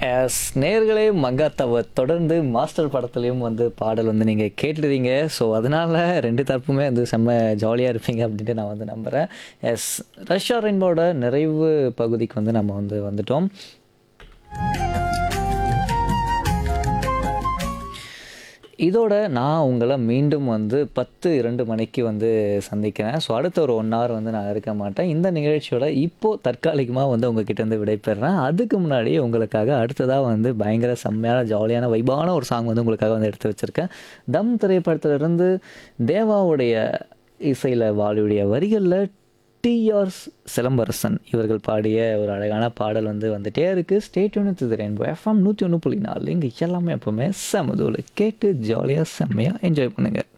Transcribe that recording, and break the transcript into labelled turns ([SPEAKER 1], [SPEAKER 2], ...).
[SPEAKER 1] S நேர்களே மங்காத்தாவை தொடர்ந்து master படத்துலையும் வந்து பாடல் வந்து நீங்கள் கேட்டுடுவீங்க. ஸோ அதனால் 2 தரப்புமே வந்து செம்ம ஜாலியாக இருப்பீங்க அப்படின்ட்டு நான் வந்து நம்புகிறேன். எஸ் ரஷ்யா ரெயின்போட நிறைவு பகுதிக்கு வந்து நம்ம வந்து வந்துட்டோம். இதோட நான் உங்களை மீண்டும் வந்து 10:02 மணிக்கு வந்து சந்திக்கிறேன். ஸோ அடுத்த ஒரு 1 ஹவர் வந்து நான் இருக்க மாட்டேன். இந்த நிகழ்ச்சியோட இப்போது தற்காலிகமாக வந்து உங்ககிட்ட இருந்து விடைபெறுறேன். அதுக்கு முன்னாடி உங்களுக்காக அடுத்ததாக வந்து பயங்கர செம்மையான ஜாலியான வைபான ஒரு சாங் வந்து உங்களுக்காக வந்து எடுத்து வச்சுருக்கேன். தம் திரைப்படத்திலிருந்து தேவாவுடைய இசையில் வாலியுடைய வரிகளில் டிஆர் சிலம்பரசன் இவர்கள் பாடிய ஒரு அழகான பாடல் வந்து வந்துட்டே இருக்குது. Stay tune with rainbow FM 101.4 இங்கே எல்லாமே எப்பவுமே செமதூள் கேட்டு ஜாலியாக செம்மையாக என்ஜாய் பண்ணுங்கள்.